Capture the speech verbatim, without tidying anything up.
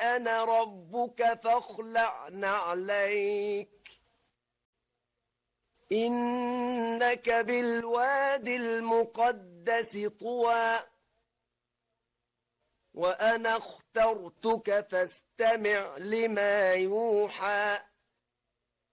أنا ربك فاخلع نعليك إنك بالوادي المقدس طوى وأنا اخترتك فاستمع لما يوحى